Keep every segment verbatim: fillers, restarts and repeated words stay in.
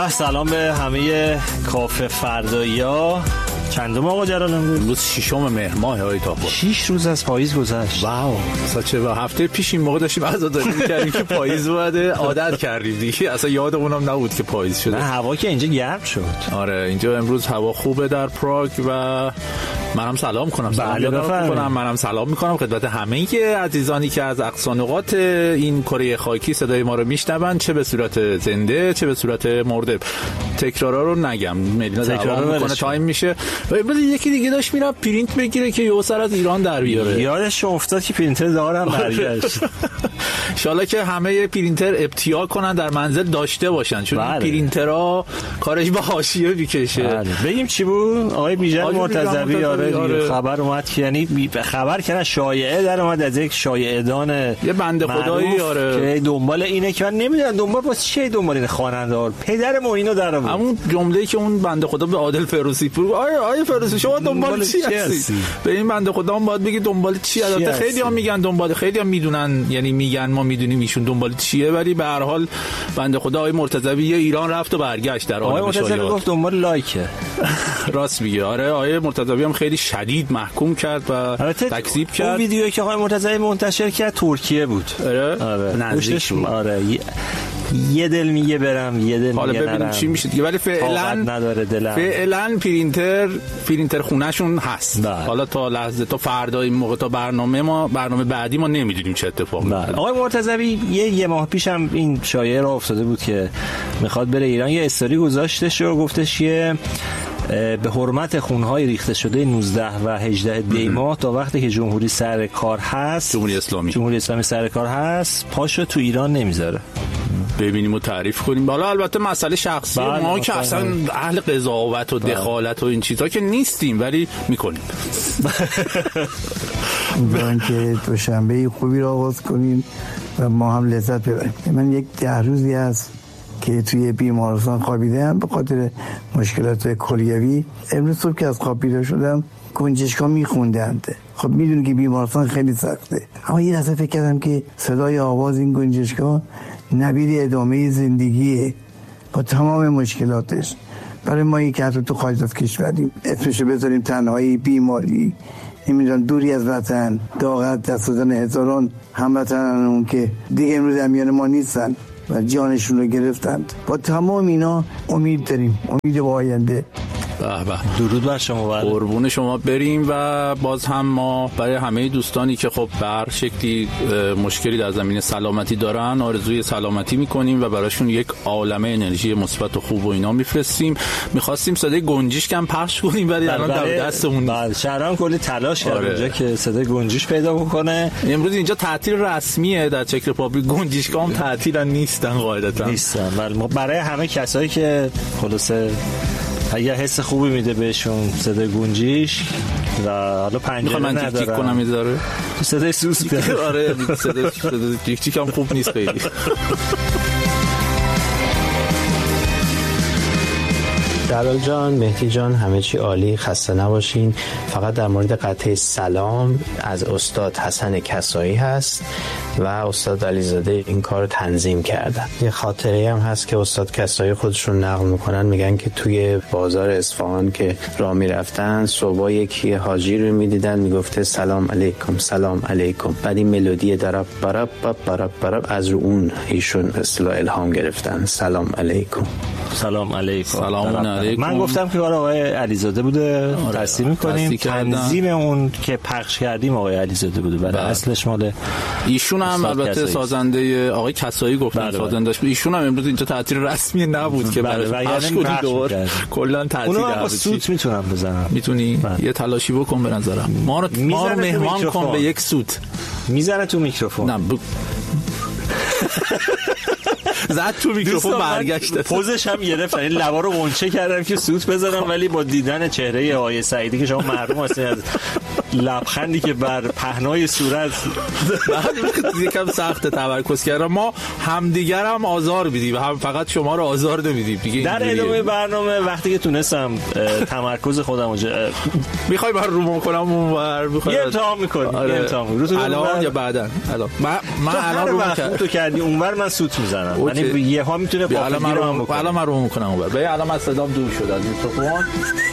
سلام به همه کافه فردایی‌ها. چندم آقا جلال امروز؟ ششم مهر ماه آقای تاپور. شش روز از پاییز گذشت. واو. ساچه و هفته پیش این موقع داشتیم عزاداری می‌کردیم که پاییز اومده، عادت کردیم دیگه. اصلا یادمون هم نبود که پاییز شده. نه هوا که اینجا گرم شد. آره اینجا امروز هوا خوبه در پراگ و منم سلام کنم. بله بفرمایید. منم سلام می‌کنم خدمت همه عزیزانی که از اقصا نقاط این کره خاکی صدای ما رو میشنون، چه به صورت زنده چه به صورت مرده. تکرارا رو نگم، مدینا تکرار میکنه تایم میشه. ولی یکی دیگه داشت میره پرینت بگیره که یه سر از ایران در بیاره. یادش افتاد که پرینتر دارم برگشت. ان شاءالله که همه پرینتر ابتیا کنن در منزل داشته باشن، چون بله. پرینترها کارش به حاشیه میکشه. بله. بگیم چی بود آقای بیژن مرتضوی؟ آره, آره خبر اومد که یعنی خبر کردن شایعه در اومد از یک شایعه دان یه بنده خدایی آره که دنبال اینه که من نمیدونم دنبال واسه چی دنبال این خواننده ها. پدر معینو در آورد. همون جمله‌ای که اون بنده خدا به عادل فیروزی پور آره آره فیروزی شما دنبال چی هستی؟ به این بنده خدا هم باید بگی دنبال چی. البته خیلی ها میگن دنبال، خیلی ها میدونن، یعنی میگن ما میدونیم ایشون دنبال چیه، ولی به هر حال بنده خدا آقای مرتضوی ایران رفت و برگشت در عالم شایعات. آقای گفت دنبال لایکه. راست میگه. آره آقای مرتضوی هم خیلی شدید محکوم کرد و تکذیب کرد. اون ویدیویی که آقای مرتضوی منتشر کرد ترکیه بود. آره آره نزدیک بود. آره یه دل میگه برم یه دل حالا ببینیم چی میشه دیگه. ولی فعلا نداره دلم. فعلا پرینتر پرینتر خونهشون هست. بله. حالا تا لحظه تا فردا این موقع تا برنامه ما برنامه بعدی ما nemiدونیم چه اتفاقی میفته. آقای مرتضوی یه یه ماه پیشم این شایعه را افتاده بود که میخواد بره ایران. یه استوری گذاشتش و گفتش که به حرمت خونهای ریخته شده نوزده و هجده دی ماه تا وقتی که جمهوری سر کار هست، جمهوری اسلامی جمهوری اسلامی سر کار هست، پاشو تو ایران نمیذاره. ببینیم و تعریف کنیم. حالا البته مسئله شخصی ما که اصلا اهل قضاوت و دخالت و این چیزا که نیستیم، ولی میکنیم. امیدوارم که دوشنبه خوبی رو آغاز کنیم و ما هم لذت ببریم. من یک ده روزی هست که توی بیمارستان خوابیدم به خاطر مشکلات کلیوی. امروز صبح که از خواب بیدار شدم گنجشکا میخوندند. خب میدونی که بیمارستان خیلی سخته، اما یه لحظه فکر کردم که صدای آواز این گنجشکا نبید ادامه زندگیه با تمام مشکلاتش. برای ما یک حتی تو خارج از کشوریم اسمشو بذاریم تنهایی، بیماری، نمیدونم دوری از وطن، داغت دست دادن هزاران هموطنانمون که دیگه امروز میان ما نیستن و جانشون رو گرفتند. با تمام اینا امید داریم، امید به آینده. به به. درود بر شما. قربون شما بریم. و باز هم ما برای همه دوستانی که خب بر شکلی مشکلی در زمینه سلامتی دارن آرزوی سلامتی میکنیم و براشون یک عالمه انرژی مثبت و خوب و اینا میفرستیم. میخواستیم صدای گنجیش کم پخش کنیم ولی الان در دستمون بعد شهرام کلی تلاش کرد اونجا که صدای گنجیش پیدا بکنه. امروز اینجا تعطیل رسمیه در چک رپابلیک، گنجیشگاه هم تعطیلن نیستن قاعدتا نیستن، ولی برای همه کسایی که خلاصه اگه حس خوبی میده بهشون صدای گنجیش و حالا پنجره نداره. من تیک تیک کنم میذاره صدای سوس بیاره. آره صدای صدای تیک تیک هم خوب نیست خیلی. جلال جان، مهدی جان، همه چی عالی، خسته نباشین. فقط در مورد قطعه سلام از استاد حسن کسایی هست و استاد علیزاده این کار تنظیم کردن. یه خاطره هم هست که استاد کسایی خودشون نقل میکنن، میگن که توی بازار اصفهان که راه میرفتن صبح یکی حاجی رو میدیدن میگفته سلام علیکم سلام علیکم، بعد این ملودی درب برب برب برب از رو اون ایشون اصطلاح الهام گرفتن، سلام علیکم. سلام علیکم. سلام علیکم. من گفتم که کار آقای علیزاده بوده، تصدیق می‌کنیم. تنظیم اون که پخش کردیم آقای علیزاده بوده، ولی اصلش مال ایشون هم البته سازنده آقای کسایی گفتن سازندش. ایشون هم امروز اینجا تعطیل رسمی نبود که برای پخش کنید دور کلا تعطیل اونو با سوت میتونم بزنم. میتونی یه تلاشی بکن به نظرم. ما رو ما رو مهمان کن به یک سوت. میزنه تو میکروفون. نه ب... زد تو میکروفون برگشت. پوزش هم گرفت، این لبا رو منچه کردم که سوت بزنم، ولی با دیدن چهره آقای سعیدی که شما محروم هستید از لبخندی که بر پهنای صورت یکم سخت تمرکز کردم. ما همدیگر هم آزار میدیم، هم فقط شما رو آزار نمیدیم دیگه. در ادامه برنامه وقتی که تونستم تمرکز خودم رو میخوای من رو کنم اونور میخوای یه امتحان میکنی الان یا بعدن؟ الان من من الان رو تو کردی اونور من سوت میزنم. یعنی یه ها میتونه قافلگیر رو هم بکنه. الان من رو میکنم اونور. به الان من صدام دور شد از میکروفون.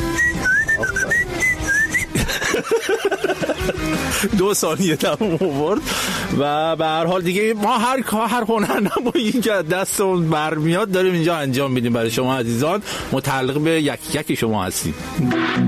دو ثانیه تموم آورد و به هر حال دیگه ما هر هر هنرنمایی که دستمون برمیاد داریم اینجا انجام میدیم برای شما عزیزان، متعلق به یک یک شما هستیم.